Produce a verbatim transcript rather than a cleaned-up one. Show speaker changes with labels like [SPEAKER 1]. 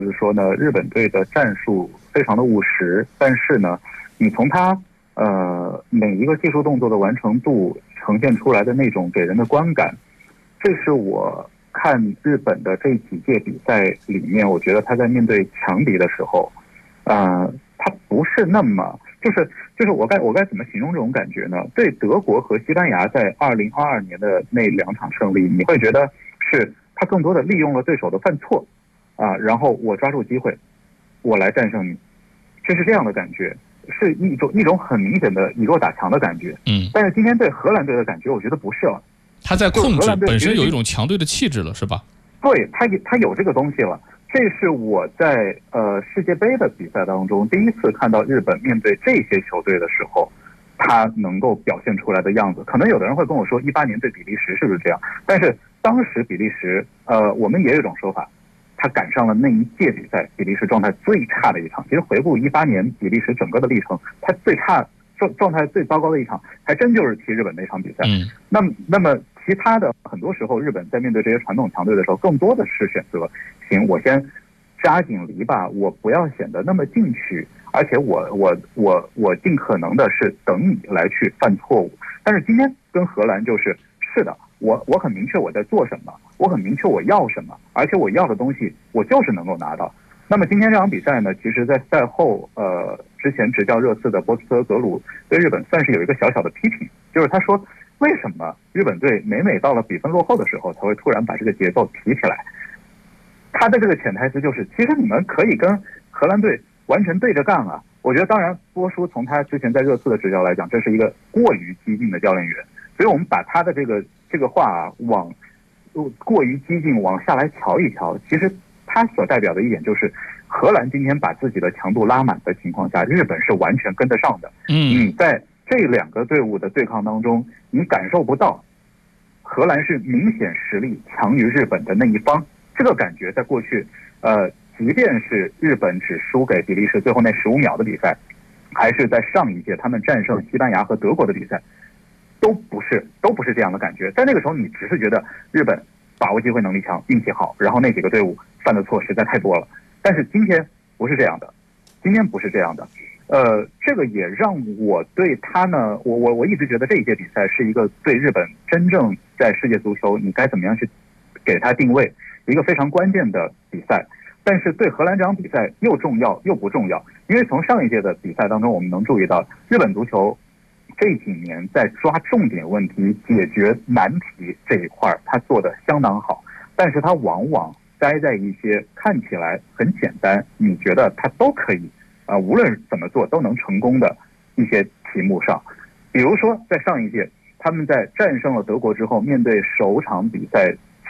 [SPEAKER 1] 就是说呢，日本队的战术非常的务实，但是呢，你从他呃每一个技术动作的完成度呈现出来的那种给人的观感，这是我看日本的这几届比赛里面，我觉得他在面对强敌的时候，呃，他不是那么就是就是我该我该怎么形容这种感觉呢？对德国和西班牙在二零二二年的那两场胜利，你会觉得是他更多的利用了对手的犯错。啊，然后我抓住机会，我来战胜你，这是这样的感觉，是一种一种很明显的以弱打强的感觉。
[SPEAKER 2] 嗯，
[SPEAKER 1] 但是今天对荷兰队的感觉，我觉得不是了。
[SPEAKER 2] 他在控制，本身有一种强队的气质了，是吧？
[SPEAKER 1] 对，他他有这个东西了。这是我在呃世界杯的比赛当中第一次看到日本面对这些球队的时候，他能够表现出来的样子。可能有的人会跟我说，一八年对比利时是不是这样？但是当时比利时，呃，我们也有一种说法。他赶上了那一届比赛比利时状态最差的一场。其实回顾一八年比利时整个的历程，他最差状状态最糟糕的一场，还真就是踢日本那场比赛。
[SPEAKER 2] 嗯，
[SPEAKER 1] 那么那么其他的很多时候，日本在面对这些传统强队的时候，更多的是选择，行，我先扎紧篱笆，我不要显得那么进取，而且我我我我尽可能的是等你来去犯错误。但是今天跟荷兰就是是的。我我很明确我在做什么，我很明确我要什么，而且我要的东西我就是能够拿到。那么今天这场比赛呢，其实在赛后，呃，之前执教热刺的波斯特格鲁对日本算是有一个小小的批评，就是他说，为什么日本队每每到了比分落后的时候，才会突然把这个节奏提起来？他的这个潜台词就是，其实你们可以跟荷兰队完全对着干啊。我觉得，当然，波叔从他之前在热刺的执教来讲，这是一个过于激进的教练员，所以我们把他的这个。这个话啊，往过于激进往下来瞧一瞧，其实它所代表的一点就是，荷兰今天把自己的强度拉满的情况下，日本是完全跟得上的。
[SPEAKER 2] 嗯，
[SPEAKER 1] 你在这两个队伍的对抗当中，你感受不到荷兰是明显实力强于日本的那一方，这个感觉在过去，呃，即便是日本只输给比利时最后那十五秒的比赛，还是在上一届他们战胜西班牙和德国的比赛。都不是，都不是这样的感觉。在那个时候，你只是觉得日本把握机会能力强、运气好，然后那几个队伍犯的错实在太多了。但是今天不是这样的，今天不是这样的。呃，这个也让我对他呢，我我我一直觉得这一届比赛是一个对日本真正在世界足球你该怎么样去给他定位一个非常关键的比赛。但是对荷兰这场比赛又重要又不重要，因为从上一届的比赛当中，我们能注意到日本足球。这几年在抓重点问题、解决难题这一块，他做得相当好，但是他往往待在一些看起来很简单，你觉得他都可以啊、呃，无论怎么做都能成功的一些题目上。比如说，在上一届，他们在战胜了德国之后，面对首场比赛